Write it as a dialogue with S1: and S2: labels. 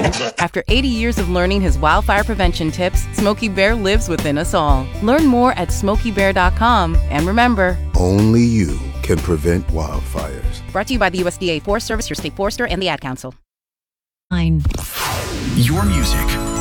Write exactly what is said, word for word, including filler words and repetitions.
S1: After eighty years of learning his wildfire prevention tips, Smokey Bear lives within us all. Learn more at smokey bear dot com. And remember,
S2: only you can prevent wildfires.
S1: Brought to you by the U S D A Forest Service, your state forester, and the Ad Council.
S3: Nine.
S4: Your music,